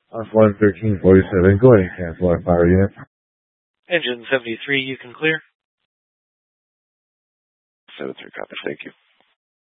On flight 1347, go ahead and cancel our power unit. Engine 73, you can clear. 73, copy. Thank you.